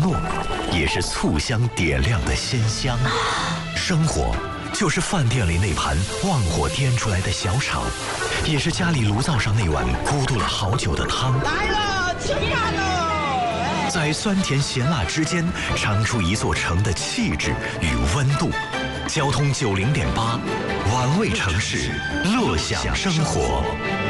诺，也是醋香点亮的鲜香。生活就是饭店里那盘旺火颠出来的小炒，也是家里炉灶上那碗咕嘟了好久的汤。 来了，吃饭喽！ 在酸甜咸辣之间，尝出一座城的气质与温度。交通90.8，玩味城市，乐享生活。